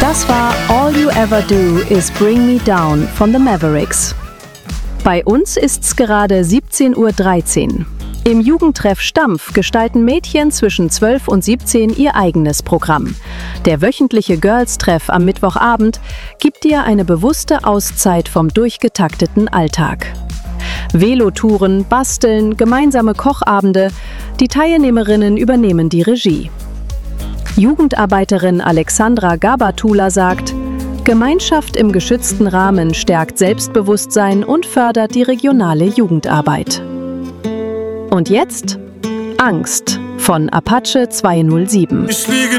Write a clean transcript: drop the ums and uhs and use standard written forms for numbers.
Das war All You Ever Do Is Bring Me Down von The Mavericks. Bei uns ist's gerade 17:13 Uhr. Im Jugendtreff Stampf gestalten Mädchen zwischen 12 und 17 ihr eigenes Programm. Der wöchentliche Girls-Treff am Mittwochabend gibt dir eine bewusste Auszeit vom durchgetakteten Alltag. Velotouren, Basteln, gemeinsame Kochabende, die Teilnehmerinnen übernehmen die Regie. Jugendarbeiterin Alexandra Gabatula sagt: Gemeinschaft im geschützten Rahmen stärkt Selbstbewusstsein und fördert die regionale Jugendarbeit. Und jetzt Angst von Apache 207.